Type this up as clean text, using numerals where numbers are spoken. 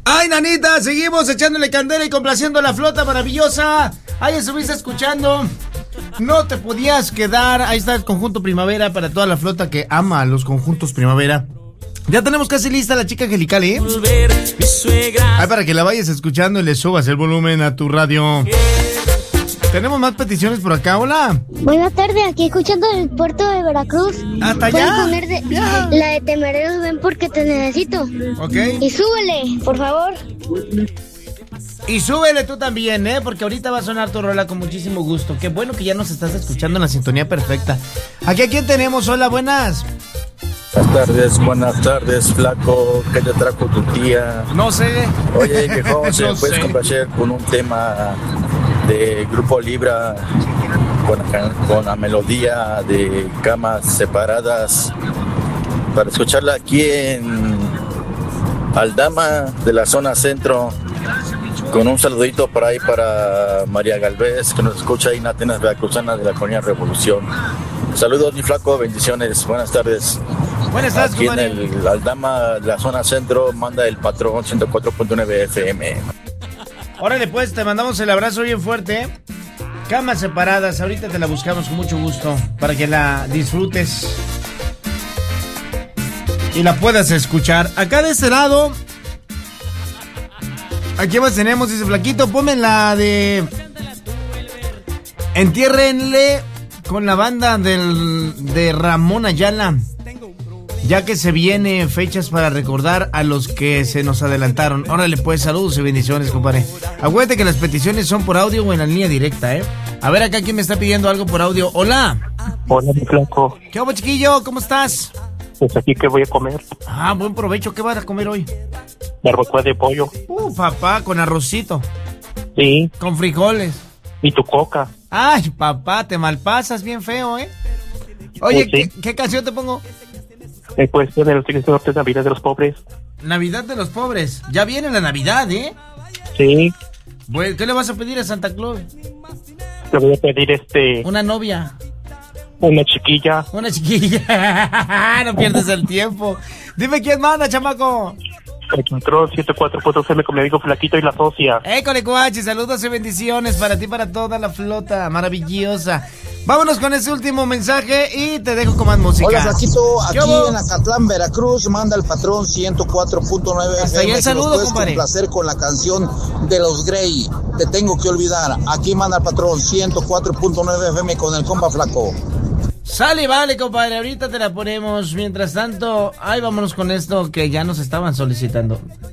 Ay, nanita, seguimos echándole candela y complaciendo a la flota maravillosa. Ahí estuviste escuchando. No te podías quedar. Ahí está el conjunto primavera para toda la flota que ama los conjuntos primavera. Ya tenemos casi lista la chica angelical, ¿eh? Ay, para que la vayas escuchando y le subas el volumen a tu radio. Tenemos más peticiones por acá, hola. Buenas tardes, aquí escuchando el puerto de Veracruz. ¿Hasta allá? ¿Puedes poner la de Temereros Ven porque te necesito? Ok. Y súbele, por favor. Y súbele tú también, porque ahorita va a sonar tu rola con muchísimo gusto. Qué bueno que ya nos estás escuchando en la sintonía perfecta. Aquí a quién tenemos, hola, buenas. Buenas tardes, flaco. ¿Qué te trajo tu tía? No sé. Oye, que José, No ¿puedes sé. complacer con un tema de Grupo Libra con la melodía de Camas Separadas para escucharla aquí en Aldama de la zona centro? Con un saludito por ahí para María Galvez, que nos escucha ahí en Atenas Veracruzana de la Colonia Revolución. Saludos, mi flaco, bendiciones, buenas tardes. Buenas tardes, aquí compadre. en el Aldama de la zona centro manda el patrón 104.9 FM. Órale, pues, te mandamos el abrazo bien fuerte. Camas separadas, ahorita te la buscamos con mucho gusto para que la disfrutes y la puedas escuchar. Acá de este lado, aquí más tenemos, dice Flaquito, ponme la de Entiérrenle con la banda de Ramón Ayala, ya que se viene fechas para recordar a los que se nos adelantaron. Órale, pues, saludos y bendiciones, compadre. Acuérdate que las peticiones son por audio o en la línea directa, A ver, acá quién me está pidiendo algo por audio. Hola. Hola, mi flaco. ¿Qué hago, chiquillo? ¿Cómo estás? Pues aquí que voy a comer. Ah, buen provecho. ¿Qué vas a comer hoy? Barbacoa de pollo. Papá, con arrocito. Sí. Con frijoles. Y tu coca. Ay, papá, te malpasas bien feo, Oye, Pues sí. ¿qué canción te pongo? Pues de los Tigres del Norte, Navidad de los Pobres. Navidad de los pobres. Ya viene la Navidad, Sí. Bueno, ¿qué le vas a pedir a Santa Claus? Le voy a pedir Una novia. una chiquilla. Una chiquilla. No pierdes el tiempo. Dime quién manda, chamaco. El control 104.0 con mi amigo Flaquito y la socia. École, cuachi, saludos y bendiciones para ti y para toda la flota maravillosa. Vámonos con ese último mensaje y te dejo con más música. Hola, Flaquito, aquí ¿Qué en Acatlán, Veracruz, manda el patrón 104.9 Hasta ahí el saludo, puedes compadre. complacer con la canción de los Grey, Te Tengo Que Olvidar. Aquí manda el patrón 104.9 FM con el compa Flaco. Sale, vale, compadre, ahorita te la ponemos. Mientras tanto, vámonos con esto que ya nos estaban solicitando.